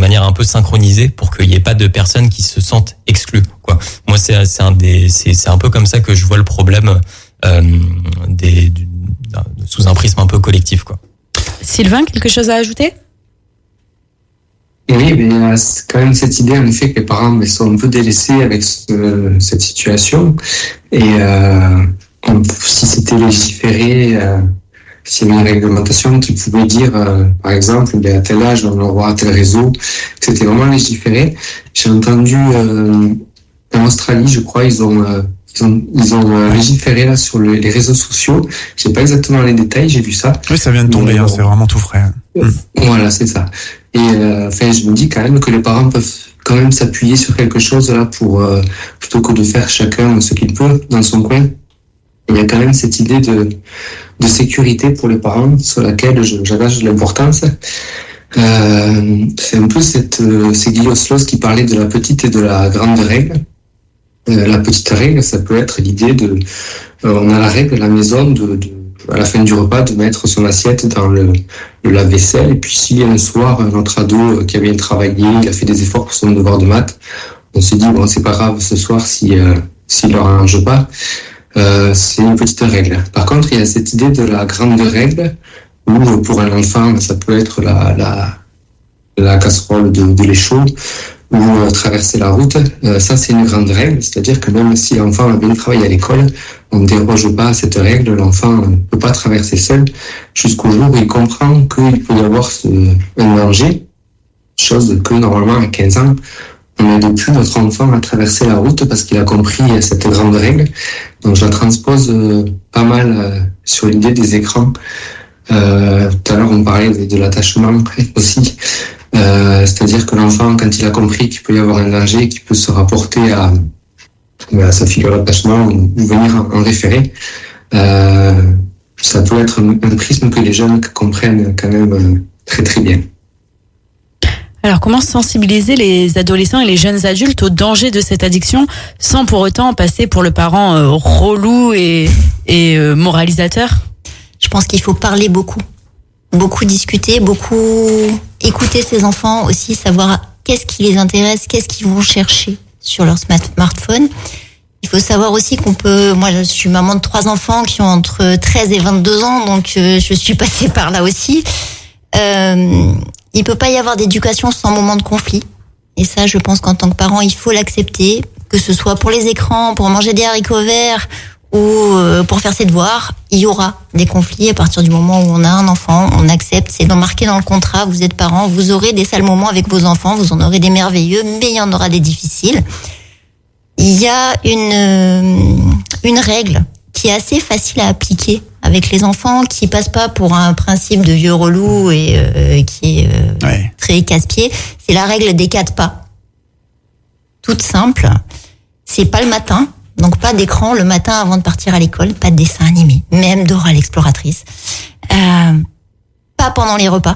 manière un peu synchronisée pour qu'il n'y ait pas de personnes qui se sentent exclues, quoi. Moi, c'est un peu comme ça que je vois le problème sous un prisme un peu collectif, quoi. Sylvain, quelque chose à ajouter ? Oui, mais c'est quand même cette idée en effet que les parents sont un peu délaissés avec cette situation. Et si c'était légiféré, s'il y avait une réglementation qui pouvait dire, par exemple, à tel âge on aura tel réseau, c'était vraiment légiféré. J'ai entendu en Australie, je crois, ils ont légiféré là sur les réseaux sociaux. Je sais pas exactement les détails, j'ai vu ça. Oui, ça vient de tomber, c'est vraiment tout frais. Voilà, c'est ça. Et je me dis quand même que les parents peuvent quand même s'appuyer sur quelque chose là pour plutôt que de faire chacun ce qu'il peut dans son coin. Il y a quand même cette idée de sécurité pour les parents sur laquelle j'attache de l'importance. C'est un peu c'est Guy Oslos qui parlait de la petite et de la grande règle. La petite règle, ça peut être l'idée on a la règle à la maison à la fin du repas de mettre son assiette dans le lave-vaisselle, et puis si un soir notre ado qui a bien travaillé, il a fait des efforts pour son devoir de maths, on se dit bon, c'est pas grave ce soir s'il ne range pas, c'est une petite règle. Par contre, il y a cette idée de la grande règle où pour un enfant ça peut être la casserole de lait chaud ou traverser la route. Ça, c'est une grande règle, c'est-à-dire que même si l'enfant a bien travaillé à l'école, on ne déroge pas à cette règle, l'enfant ne peut pas traverser seul jusqu'au jour où il comprend qu'il peut y avoir un danger, chose que normalement à 15 ans, on n'aide plus notre enfant à traverser la route parce qu'il a compris cette grande règle. Donc je la transpose pas mal sur l'idée des écrans. Tout à l'heure, on parlait de l'attachement aussi. C'est-à-dire que l'enfant, quand il a compris qu'il peut y avoir un danger, qu'il peut se rapporter à sa figure d'attachement ou venir en référer, ça peut être un prisme que les jeunes comprennent quand même très très bien. Alors, comment sensibiliser les adolescents et les jeunes adultes au danger de cette addiction sans pour autant passer pour le parent relou et moralisateur ? Je pense qu'il faut parler beaucoup discuter, beaucoup écouter ses enfants aussi, savoir qu'est-ce qui les intéresse, qu'est-ce qu'ils vont chercher sur leur smartphone. Il faut savoir aussi moi je suis maman de 3 enfants qui ont entre 13 et 22 ans, donc je suis passée par là aussi. Il peut pas y avoir d'éducation sans moment de conflit. Et ça, je pense qu'en tant que parent, il faut l'accepter, que ce soit pour les écrans, pour manger des haricots verts, ou pour faire ses devoirs, il y aura des conflits à partir du moment où on a un enfant, on accepte, c'est marqué dans le contrat, vous êtes parents, vous aurez des sales moments avec vos enfants, vous en aurez des merveilleux, mais il y en aura des difficiles. Il y a une règle qui est assez facile à appliquer avec les enfants, qui passe pas pour un principe de vieux relou et qui est très casse-pied, c'est la règle des 4 pas. Toute simple, c'est pas le matin. Donc pas d'écran le matin avant de partir à l'école, pas de dessin animé, même Dora l'exploratrice. Pas pendant les repas.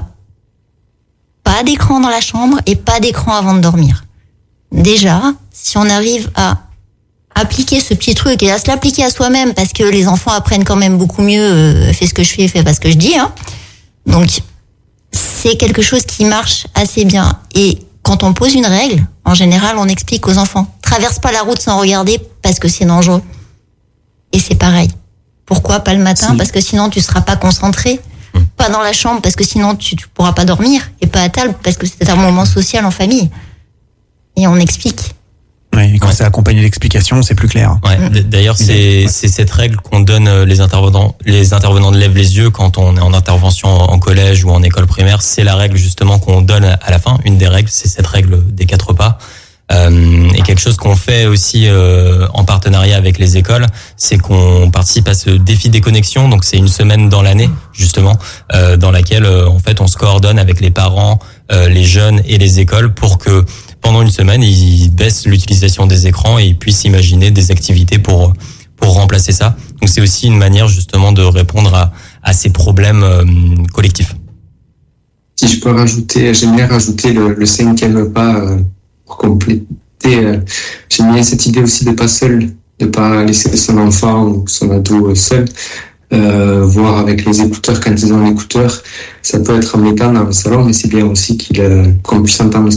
Pas d'écran dans la chambre et pas d'écran avant de dormir. Déjà, si on arrive à appliquer ce petit truc et à se l'appliquer à soi-même, parce que les enfants apprennent quand même beaucoup mieux, fais ce que je fais, fais pas ce que je dis, hein. Donc c'est quelque chose qui marche assez bien. Et quand on pose une règle, en général, on explique aux enfants, traverse pas la route sans regarder parce que c'est dangereux. Et c'est pareil. Pourquoi pas le matin ? Parce que sinon tu seras pas concentré. Pas dans la chambre parce que sinon tu pourras pas dormir. Et pas à table parce que c'est un moment social en famille. Et on explique. Oui, et quand c'est accompagné d'explications, c'est plus clair. Ouais. D'ailleurs, c'est cette règle qu'on donne les intervenants de lèvent les yeux quand on est en intervention en collège ou en école primaire. C'est la règle justement qu'on donne à la fin. Une des règles, c'est cette règle des 4 pas. Et quelque chose qu'on fait aussi en partenariat avec les écoles, c'est qu'on participe à ce défi des connexions. Donc c'est une semaine dans l'année justement, dans laquelle en fait on se coordonne avec les parents, les jeunes et les écoles pour que pendant une semaine ils baissent l'utilisation des écrans et ils puissent imaginer des activités pour remplacer ça. Donc c'est aussi une manière justement de répondre à ces problèmes collectifs. Si je peux rajouter, j'aime bien rajouter le 5e pas pour compléter. J'aime bien cette idée aussi de pas laisser son enfant ou son ado seul, voir avec les écouteurs quand ils ont l'écouteur. Ça peut être embêtant dans le salon, mais c'est bien aussi qu'on puisse entendre